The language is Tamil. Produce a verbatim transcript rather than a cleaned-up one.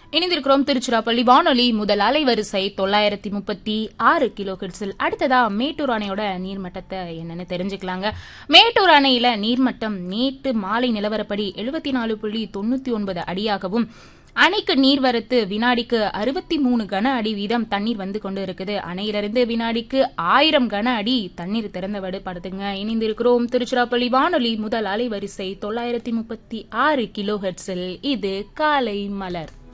இணைந்திருக்கிறோம் திருச்சிராப்பள்ளி வானொலி முதல் அலைவரிசை தொள்ளாயிரத்தி முப்பத்தி ஆறு கிலோ ஹெர்ட்ஸில். அடுத்ததா மேட்டூர் அணையோட நீர்மட்டத்தை என்னன்னு தெரிஞ்சுக்கலாங்க. மேட்டூர் அணையில நீர்மட்டம் நேற்று மாலை நிலவரப்படி எழுபத்தி நாலு புள்ளி தொண்ணூத்தி ஒன்பது அடியாகவும் அணைக்கு நீர்வரத்து வினாடிக்கு அறுபத்தி மூணு கன அடி வீதம் தண்ணீர் வந்து கொண்டு இருக்குது. அணையிலிருந்து வினாடிக்கு ஆயிரம் கன அடி தண்ணீர் திறந்தவடு படுத்துங்க. இணைந்திருக்கிறோம் திருச்சிராப்பள்ளி வானொலி முதல் அலைவரிசை தொள்ளாயிரத்தி முப்பத்தி ஆறு கிலோ ஹெர்ட்ஸில். இது காலை மலர்.